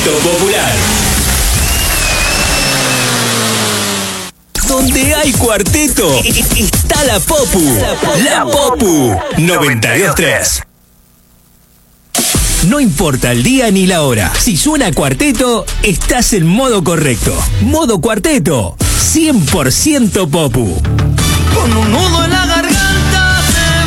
Cuarteto Popular. Donde hay cuarteto, está la Popu. La Popu 92.3. No importa el día ni la hora. Si suena cuarteto, estás en modo correcto. Modo cuarteto, 100% Popu. Con un nudo en la garganta te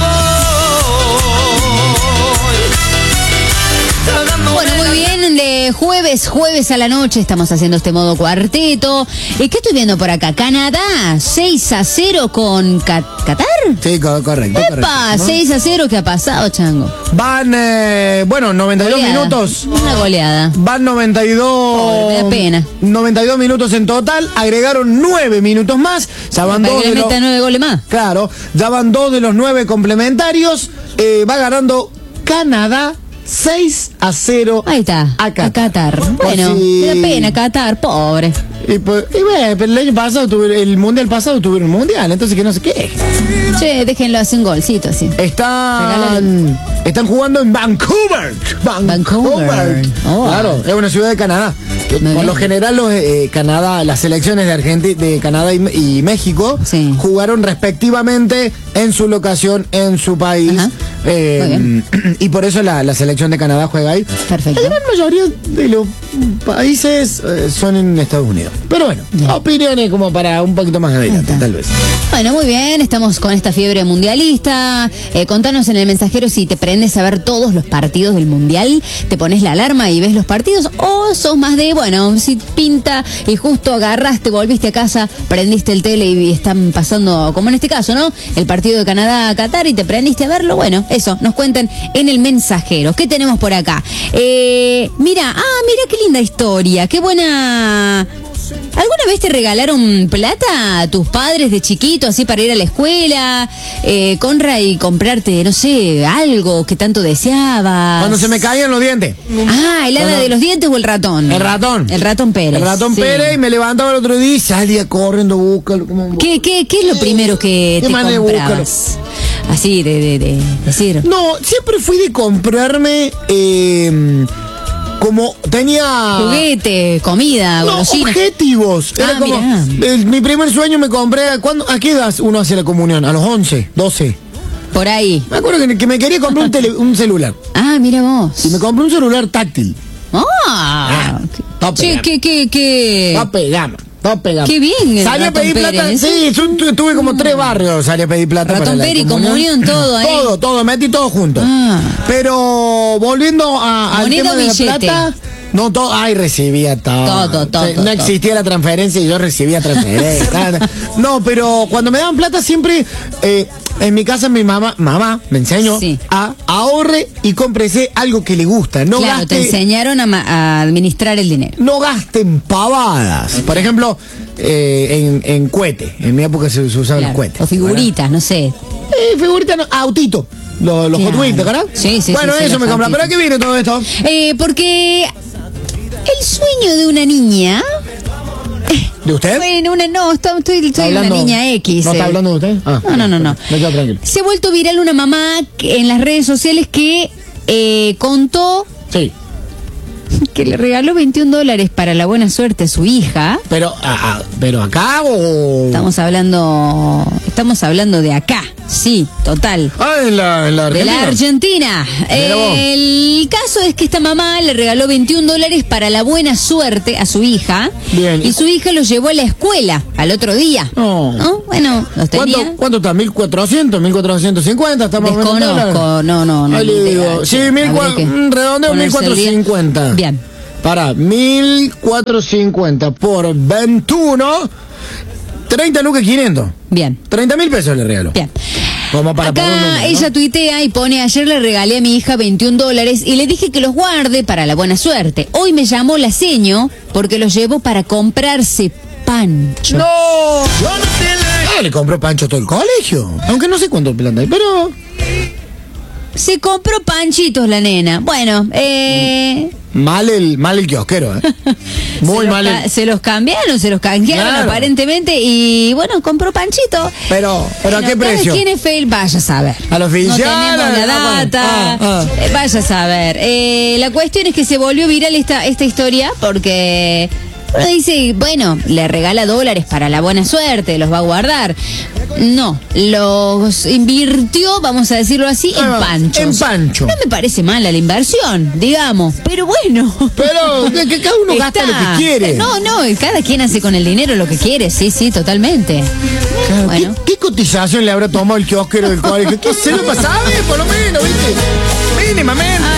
voy. Bueno, muy bien, de jueves a la noche estamos haciendo este modo cuarteto. ¿Qué estoy viendo por acá? Canadá, 6-0 con Qatar. Sí, correcto. ¡Epa! ¿No? 6-0, ¿qué ha pasado, Chango? Van, 92 Goleada. minutos. Una goleada. Van 92. Pobre, me da pena. 92 minutos en total. Agregaron 9 minutos más. Ya van Para dos que le de los. metan 9 goles más. Claro, ya van 2 de los 9 complementarios. Va ganando Canadá 6-0. Ahí está. A Qatar. Qatar. Bueno, si- me da pena, Qatar, pobre. Y bueno, pero el año pasado, el mundial pasado tuvieron un mundial, entonces que no sé qué. Che, déjenlo hacer un golcito así. Están jugando en Vancouver. Vancouver. Oh. Claro, es una ciudad de Canadá. Muy Por lo bien. general Canadá, las selecciones de Argentina, de Canadá y México Sí. jugaron respectivamente en su locación, en su país. Ajá. Muy Y por eso la selección de Canadá juega ahí. Perfecto. La gran mayoría de los países son en Estados Unidos. Pero bueno, Bien. opiniones como para un poquito más adelante, Ahí está. tal vez. Bueno, muy bien, estamos con esta fiebre mundialista. Contanos en el mensajero si te prendes a ver todos los partidos del mundial, te pones la alarma y ves los partidos, o sos más de, bueno, si pinta y justo agarraste, volviste a casa, prendiste el tele y están pasando, como en este caso, ¿no? El partido de Canadá a Qatar y te prendiste a verlo. Bueno, eso, nos cuentan en el mensajero. ¿Qué tenemos por acá? Mira qué linda historia, qué buena. ¿Alguna vez te regalaron plata a tus padres de chiquito, así para ir a la escuela, Conra, y comprarte, no sé, algo que tanto deseabas? Cuando se me caían los dientes. Ah, ¿el hada de los dientes o el ratón? El ratón. El ratón Pérez. El ratón sí. Pérez, y me levantaba el otro día y salía corriendo, búscalo. ¿Qué es lo primero que ¿Qué te manera de comprabas? Así, de decir. No, siempre fui de comprarme, como tenía... Juguete, comida, No, golosina. objetivos. Era Ah, como, mirá. mi primer sueño me compré, ¿a qué edad uno hace la comunión? A los 11, 12. Por ahí. Me acuerdo que me quería comprar un celular. Ah, mira vos. Y me compré un celular táctil. Che, Top de gama. qué. Tope gama. Tope gama. Qué bien, el Salí a ratón pedir plata. Pérez. Sí, yo tuve como 3 barrios, salí a pedir plata. Ratón para la Pérez y comunión, todo ahí. Todo, metí todo junto. Ah. Pero volviendo al ¿Moneda tema o de la billete? plata. No, todo, recibía todo. Todo, No existía la transferencia y yo recibía transferencia. No, pero cuando me daban plata siempre, en mi casa mi mamá me enseñó Sí. a ahorre y cómprese algo que le gusta. No Claro, te gaste, enseñaron a administrar el dinero. no gasten pavadas. Por ejemplo, en cohete. En mi época se usaban Claro. los cohetes. O figuritas, no sé. Figuritas, no, autito. Los Claro. Hot Wheels, ¿verdad? Sí, Bueno, sí, eso los me compraba. autitos. ¿Pero a qué viene todo esto? Porque el sueño de una niña. ¿De usted? Bueno, estoy ¿Está una hablando? niña X. ¿No está hablando de usted? Ah, No. Me quedo tranquilo. Se ha vuelto viral una mamá en las redes sociales que contó Sí. que le regaló $21 para la buena suerte a su hija. Pero acá o... Estamos hablando de acá. Sí, total. Ah, en la De la Argentina. Argentina. Mira vos. El caso es que esta mamá le regaló $21 para la buena suerte a su hija. Bien. Y su hija los llevó a la escuela al otro día. No. Bueno, los tenía. ¿Cuánto está? ¿1.400? ¿1.450? Estamos Desconozco, no. Ahí ni le idea, digo. Sí, che. Habría que redondeo ponerse al día. 1.450. Bien. Para, 1.450 por 21, 30 lucas 500. Bien. 30.000 pesos le regalo. Bien. Como para pagar un Acá número, ¿no? ella tuitea y pone: ayer le regalé a mi hija $21 y le dije que los guarde para la buena suerte. Hoy me llamó la seño porque los llevó para comprarse pancho. ¡No! Le compró pancho todo el colegio. Aunque no sé cuánto plata hay, pero... Se compró panchitos la nena. Bueno, Mal el kiosquero, Muy mal. Se los cambiaron, se los canjearon Claro. aparentemente y bueno, compró panchito. Pero ¿a qué Cada precio? quien es fail, vaya a saber. ¿Al oficial? No tenemos la data. Vaya a saber. La cuestión es que se volvió viral esta historia porque uno dice, bueno, le regala dólares para la buena suerte, los va a guardar. No, los invirtió, vamos a decirlo así, en panchos. En pancho. No me parece mala la inversión, digamos, pero bueno. Pero que cada uno gasta lo que quiere. No, cada quien hace con el dinero lo que quiere, sí, totalmente. Claro, Bueno. ¿Qué cotización le habrá tomado el kiosquero del colegio? ¿Qué se lo pasaba? Por lo menos, ¿viste? Mínimamente.